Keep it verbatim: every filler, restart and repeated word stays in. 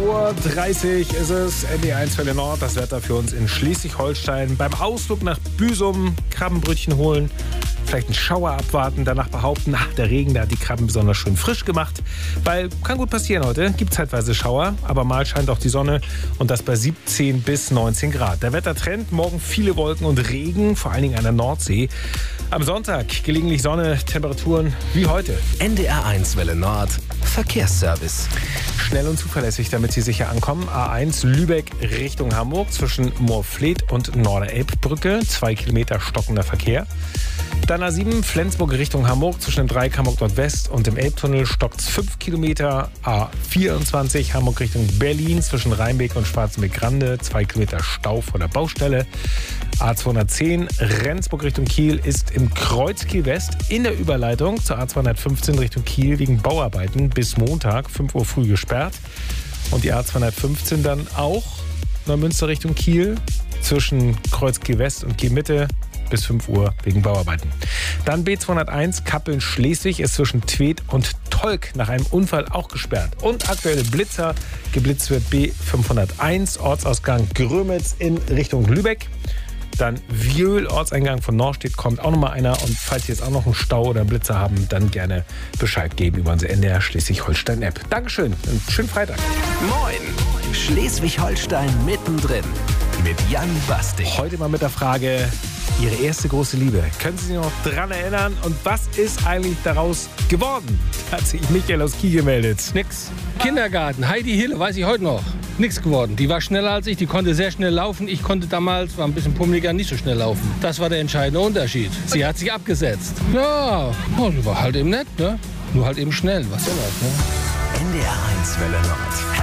Uhr dreißig ist es, N D R eins Welle Nord, das Wetter für uns in Schleswig-Holstein. Beim Ausflug nach Büsum Krabbenbrötchen holen, vielleicht einen Schauer abwarten, danach behaupten, ach, der Regen, der hat die Krabben besonders schön frisch gemacht. Weil, kann gut passieren heute, gibt zeitweise Schauer, aber mal scheint auch die Sonne und das bei siebzehn bis neunzehn Grad. Der Wettertrend, morgen viele Wolken und Regen, vor allen Dingen an der Nordsee. Am Sonntag gelegentlich Sonne, Temperaturen wie heute. N D R eins Welle Nord, Verkehrsservice. Schnell und zuverlässig, damit Sie sicher ankommen. A eins Lübeck Richtung Hamburg zwischen Moorfleet und Norderelbbrücke. Zwei Kilometer stockender Verkehr. Dann A sieben Flensburg Richtung Hamburg zwischen dem Dreieck Hamburg Nordwest und dem Elbtunnel stockt es fünf Kilometer. A vierundzwanzig Hamburg Richtung Berlin zwischen Rheinbeek und Schwarzenbeck-Grande. Zwei Kilometer Stau vor der Baustelle. A zweihundertzehn Rendsburg Richtung Kiel ist im Kreuzkiel West in der Überleitung zur A zweihundertfünfzehn Richtung Kiel wegen Bauarbeiten bis Montag fünf Uhr früh gesperrt. Und die A zweihundertfünfzehn dann auch Neumünster Richtung Kiel zwischen Kreuzkiel West und Kiel Mitte bis fünf Uhr wegen Bauarbeiten. Dann B zweihunderteins Kappeln-Schleswig ist zwischen Tweed und Tolk nach einem Unfall auch gesperrt. Und aktuelle Blitzer, geblitzt wird B fünfhunderteins, Ortsausgang Grömitz in Richtung Lübeck. Dann Viöl, Ortseingang von Norstedt, kommt auch nochmal einer. Und falls Sie jetzt auch noch einen Stau oder einen Blitzer haben, dann gerne Bescheid geben über unsere N D R Schleswig-Holstein-App. Dankeschön und schönen Freitag. Moin, Schleswig-Holstein mittendrin mit Jan Bastig. Heute mal mit der Frage, Ihre erste große Liebe. Können Sie sich noch dran erinnern? Und was ist eigentlich daraus geworden? Da hat sich Michael aus Kiel gemeldet. Nix. Kindergarten, Heidi Hille, weiß ich heute noch. Nichts geworden. Die war schneller als ich, die konnte sehr schnell laufen. Ich konnte damals, war ein bisschen pummeliger, nicht so schnell laufen. Das war der entscheidende Unterschied. Sie hat sich abgesetzt. Ja, oh, die war halt eben nett, ne? Nur halt eben schnell. Was soll das, ne? N D R eins Welle Nord.